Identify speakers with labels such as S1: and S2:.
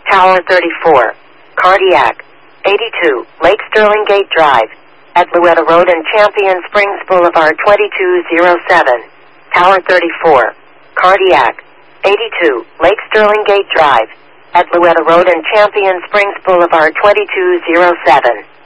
S1: Tower 34, Cardiac, 82, Lake Sterling Gate Drive, at Louetta Road and Champion Springs Boulevard 2207. Tower 34, Cardiac, 82, Lake Sterling Gate Drive, at Louetta Road and Champion Springs Boulevard 2207.